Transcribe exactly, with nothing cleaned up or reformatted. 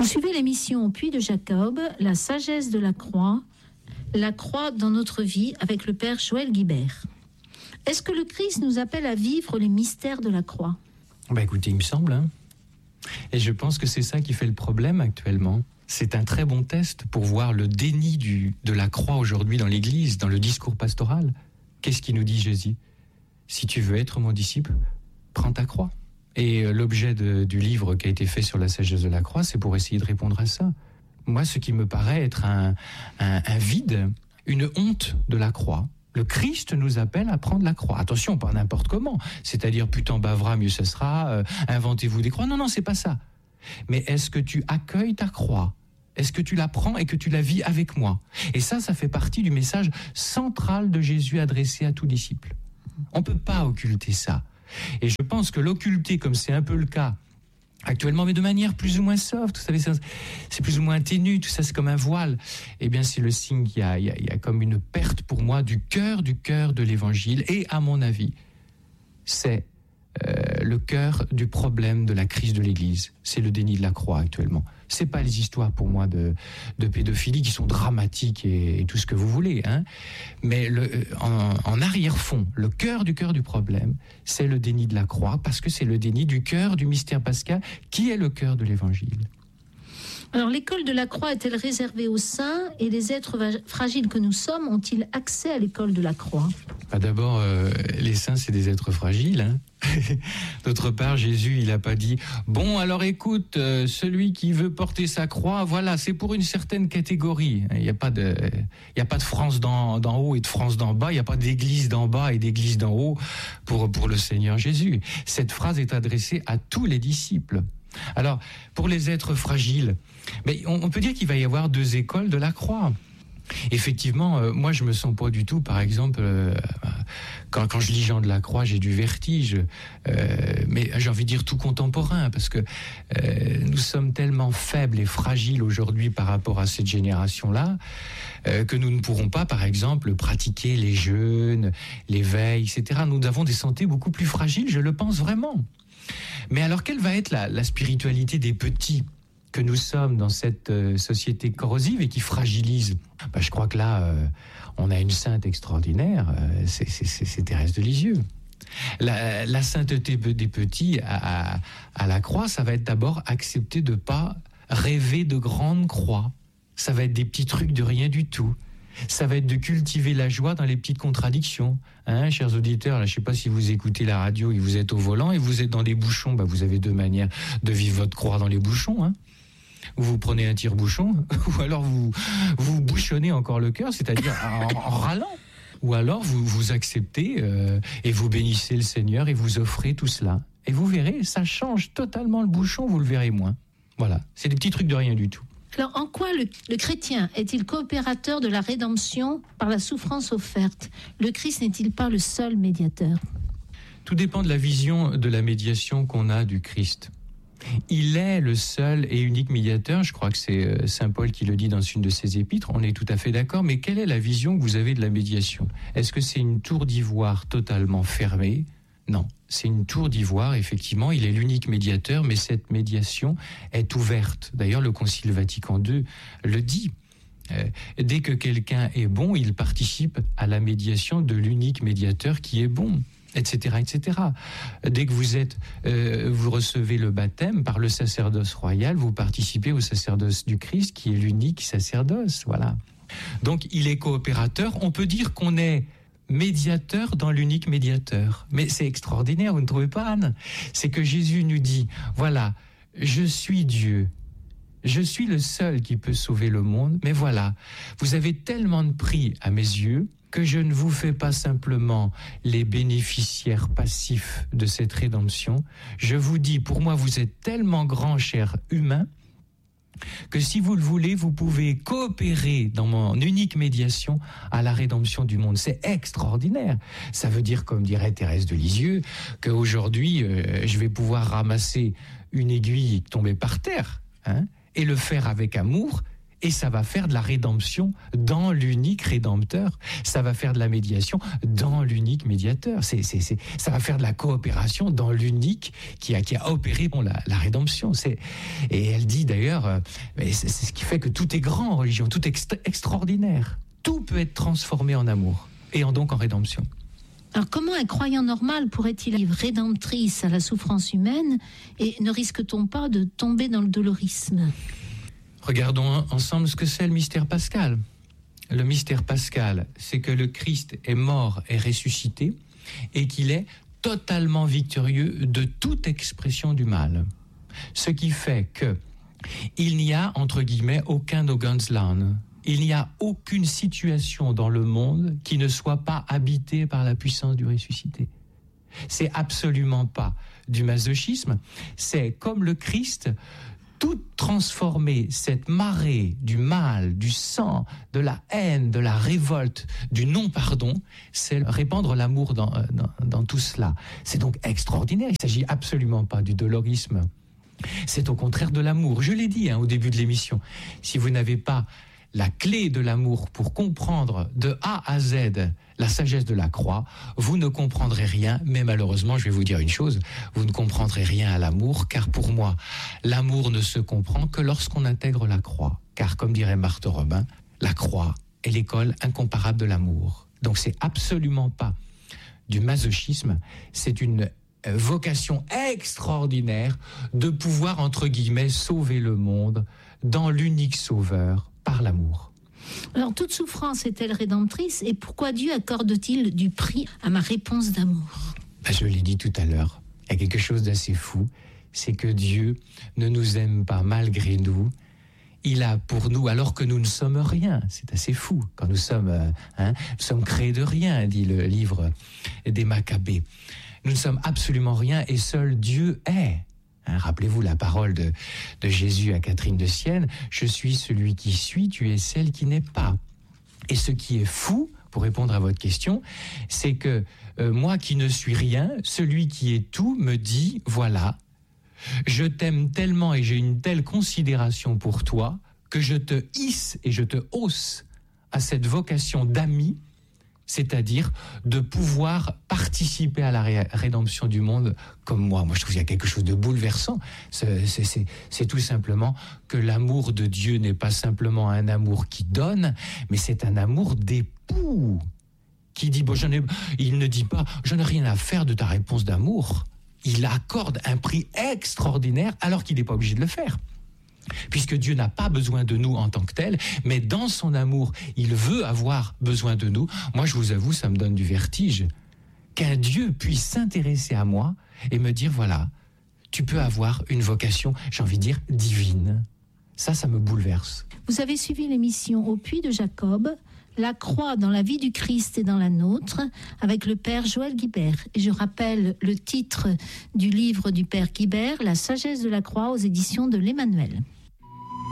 suivez l'émission Au Puits de Jacob, la sagesse de la croix, la croix dans notre vie avec le Père Joël Guibert. Est-ce que le Christ nous appelle à vivre les mystères de la croix ? Bah écoutez, il me semble, hein. Et je pense que c'est ça qui fait le problème actuellement. C'est un très bon test pour voir le déni du, de la croix aujourd'hui dans l'Église, dans le discours pastoral. Qu'est-ce qu'il nous dit Jésus ? Si tu veux être mon disciple, prends ta croix. Et l'objet de, du livre qui a été fait sur la sagesse de la croix, c'est pour essayer de répondre à ça. Moi, ce qui me paraît être un, un, un vide, une honte de la croix. Le Christ nous appelle à prendre la croix. Attention, pas n'importe comment. C'est-à-dire, plus t'en baveras, mieux ce sera. Euh, inventez-vous des croix. Non, non, c'est pas ça. Mais est-ce que tu accueilles ta croix ? Est-ce que tu la prends et que tu la vis avec moi ? Et ça, ça fait partie du message central de Jésus adressé à tout disciple. On peut pas occulter ça. Et je pense que l'occulter, comme c'est un peu le cas actuellement, mais de manière plus ou moins soft, vous savez, c'est plus ou moins ténu, tout ça c'est comme un voile, eh bien c'est le signe qu'il y a, il y a, il y a comme une perte pour moi du cœur, du cœur de l'évangile, et à mon avis, c'est euh, le cœur du problème de la crise de l'Église, c'est le déni de la croix actuellement. C'est pas les histoires pour moi de, de pédophilie qui sont dramatiques et, et tout ce que vous voulez, hein. Mais le, en, en arrière-fond, le cœur du cœur du problème, c'est le déni de la croix, parce que c'est le déni du cœur du mystère pascal, qui est le cœur de l'Évangile. Alors, l'école de la croix est-elle réservée aux saints, et les êtres fragiles que nous sommes ont-ils accès à l'école de la croix ? Bah d'abord, euh, les saints, c'est des êtres fragiles, hein. D'autre part, Jésus, il n'a pas dit « Bon, alors écoute, euh, celui qui veut porter sa croix, voilà, c'est pour une certaine catégorie. » Il n'y a pas de, il n'y a pas de France d'en, d'en haut et de France d'en bas, il n'y a pas d'église d'en bas et d'église d'en haut pour, pour le Seigneur Jésus. Cette phrase est adressée à tous les disciples. Alors, pour les êtres fragiles, mais on, on peut dire qu'il va y avoir deux écoles de la croix. Effectivement, euh, moi je me sens pas du tout, par exemple, euh, quand, quand je lis Jean de la Croix, j'ai du vertige, euh, mais j'ai envie de dire tout contemporain, parce que euh, nous sommes tellement faibles et fragiles aujourd'hui par rapport à cette génération-là, euh, que nous ne pourrons pas, par exemple, pratiquer les jeûnes, les veilles, et cetera. Nous avons des santé beaucoup plus fragiles, je le pense vraiment. Mais alors, quelle va être la, la spiritualité des petits que nous sommes dans cette euh, société corrosive et qui fragilise? Bah, je crois que là, euh, on a une sainte extraordinaire, euh, c'est, c'est, c'est, c'est Thérèse de Lisieux. La, la sainteté des petits à, à, à la croix, ça va être d'abord accepter de ne pas rêver de grandes croix. Ça va être des petits trucs de rien du tout. Ça va être de cultiver la joie dans les petites contradictions. Hein, chers auditeurs, là, je ne sais pas si vous écoutez la radio et vous êtes au volant et vous êtes dans des bouchons, bah, vous avez deux manières de vivre votre croix dans les bouchons. Hein. Ou vous prenez un tire-bouchon, ou alors vous vous bouchonnez encore le cœur, c'est-à-dire en, en râlant. Ou alors vous vous acceptez euh, et vous bénissez le Seigneur et vous offrez tout cela. Et vous verrez, ça change totalement le bouchon, vous le verrez moins. Voilà, c'est des petits trucs de rien du tout. Alors, en quoi le, le chrétien est-il coopérateur de la rédemption par la souffrance offerte ? Le Christ n'est-il pas le seul médiateur ? Tout dépend de la vision de la médiation qu'on a du Christ. Il est le seul et unique médiateur, je crois que c'est saint Paul qui le dit dans une de ses épîtres, on est tout à fait d'accord, mais quelle est la vision que vous avez de la médiation ? Est-ce que c'est une tour d'ivoire totalement fermée ? Non, c'est une tour d'ivoire, effectivement, il est l'unique médiateur, mais cette médiation est ouverte. D'ailleurs, le Concile Vatican deux le dit. Euh, dès que quelqu'un est bon, il participe à la médiation de l'unique médiateur qui est bon, et cetera, et cetera. Dès que vous êtes, euh, vous recevez le baptême par le sacerdoce royal, vous participez au sacerdoce du Christ, qui est l'unique sacerdoce, voilà. Donc, il est coopérateur. On peut dire qu'on est médiateur dans l'unique médiateur. Mais c'est extraordinaire, vous ne trouvez pas, Anne ? C'est que Jésus nous dit, voilà, je suis Dieu. Je suis le seul qui peut sauver le monde, mais voilà, vous avez tellement de prix à mes yeux que je ne vous fais pas simplement les bénéficiaires passifs de cette rédemption. Je vous dis, pour moi, vous êtes tellement grand, cher humain, que si vous le voulez, vous pouvez coopérer dans mon unique médiation à la rédemption du monde. C'est extraordinaire. Ça veut dire, comme dirait Thérèse de Lisieux, qu'aujourd'hui, euh, je vais pouvoir ramasser une aiguille tombée par terre, hein, et le faire avec amour, Et ça va faire de la rédemption dans l'unique rédempteur. Ça va faire de la médiation dans l'unique médiateur. C'est, c'est, c'est, ça va faire de la coopération dans l'unique qui a, qui a opéré bon, la, la rédemption. C'est, et elle dit d'ailleurs, euh, c'est, c'est ce qui fait que tout est grand en religion, tout est extra- extraordinaire. Tout peut être transformé en amour et en, donc en rédemption. Alors comment un croyant normal pourrait-il vivre rédemptrice à la souffrance humaine et ne risque-t-on pas de tomber dans le dolorisme ? Regardons ensemble ce que c'est le mystère pascal. Le mystère pascal, c'est que le Christ est mort et ressuscité et qu'il est totalement victorieux de toute expression du mal. Ce qui fait que il n'y a, entre guillemets, aucun Nogansland. Il n'y a aucune situation dans le monde qui ne soit pas habitée par la puissance du ressuscité. C'est absolument pas du masochisme, c'est comme le Christ, tout transformer cette marée du mal, du sang, de la haine, de la révolte, du non-pardon, c'est répandre l'amour dans, dans, dans tout cela. C'est donc extraordinaire, il ne s'agit absolument pas du dolorisme. C'est au contraire de l'amour. Je l'ai dit hein, au début de l'émission, si vous n'avez pas la clé de l'amour pour comprendre de A à Z la sagesse de la croix, vous ne comprendrez rien, mais malheureusement, je vais vous dire une chose, vous ne comprendrez rien à l'amour, car pour moi, l'amour ne se comprend que lorsqu'on intègre la croix. Car comme dirait Marthe Robin, la croix est l'école incomparable de l'amour. Donc c'est absolument pas du masochisme, c'est une vocation extraordinaire de pouvoir, entre guillemets, sauver le monde dans l'unique sauveur, par l'amour. Alors, toute souffrance est-elle rédemptrice et pourquoi Dieu accorde-t-il du prix à ma réponse d'amour ? Ben, je l'ai dit tout à l'heure, il y a quelque chose d'assez fou, c'est que Dieu ne nous aime pas malgré nous. Il a pour nous, alors que nous ne sommes rien, c'est assez fou, quand nous sommes, hein, nous sommes créés de rien, dit le livre des Maccabées. Nous ne sommes absolument rien et seul Dieu est. Hein, rappelez-vous la parole de, de Jésus à Catherine de Sienne, « Je suis celui qui suis, tu es celle qui n'est pas ». Et ce qui est fou, pour répondre à votre question, c'est que euh, moi qui ne suis rien, celui qui est tout me dit « Voilà, je t'aime tellement et j'ai une telle considération pour toi que je te hisse et je te hausse à cette vocation d'ami, c'est-à-dire de pouvoir participer à la ré- rédemption du monde comme moi. Moi, je trouve qu'il y a quelque chose de bouleversant. C'est, c'est, c'est, c'est tout simplement que l'amour de Dieu n'est pas simplement un amour qui donne, mais c'est un amour d'époux qui dit, bon, j'en ai, il ne dit pas, je n'ai rien à faire de ta réponse d'amour. Il accorde un prix extraordinaire alors qu'il n'est pas obligé de le faire. Puisque Dieu n'a pas besoin de nous en tant que tel, mais dans son amour, il veut avoir besoin de nous. Moi, je vous avoue, ça me donne du vertige. Qu'un Dieu puisse s'intéresser à moi et me dire, voilà, tu peux avoir une vocation, j'ai envie de dire, divine. Ça, ça me bouleverse. Vous avez suivi l'émission Au Puits de Jacob, la croix dans la vie du Christ et dans la nôtre, avec le Père Joël Guibert. Et je rappelle le titre du livre du Père Guibert, La sagesse de la croix, aux éditions de l'Emmanuel.